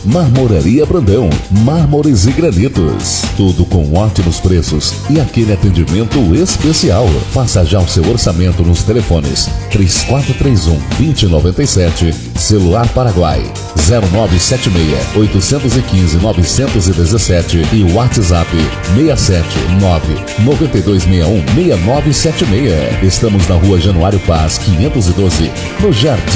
Marmoraria Brandão, mármores e granitos. Tudo com ótimos preços e aquele atendimento especial. Faça já o seu orçamento nos telefones 3431-2097, celular Paraguai 0976-815-917 e WhatsApp 679-9261-6976. Estamos na Rua Januário Paz, 512, no Jardim